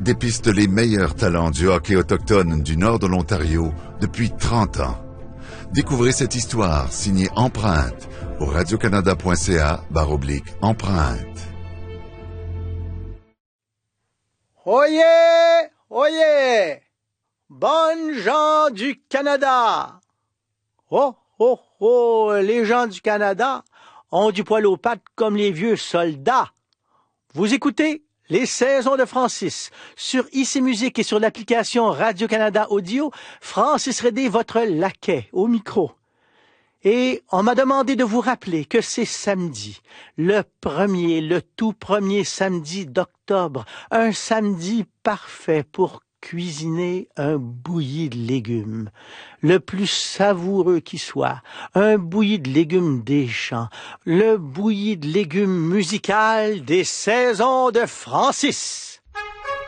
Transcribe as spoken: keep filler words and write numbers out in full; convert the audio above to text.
dépiste les meilleurs talents du hockey autochtone du nord de l'Ontario depuis trente ans. Découvrez cette histoire signée Empreinte au radiocanada.ca barre oblique Empreinte. Oyez! Oyez! Bonnes gens du Canada! Oh, oh, oh, les gens du Canada ont du poil aux pattes comme les vieux soldats. Vous écoutez les saisons de Francis sur Ici Musique et sur l'application Radio-Canada Audio. Francis Redé, votre laquais au micro. Et on m'a demandé de vous rappeler que c'est samedi, le premier, le tout premier samedi d'octobre, un samedi parfait pour cuisiner un bouilli de légumes, le plus savoureux qui soit, un bouilli de légumes des champs, le bouilli de légumes musical des saisons de Francis.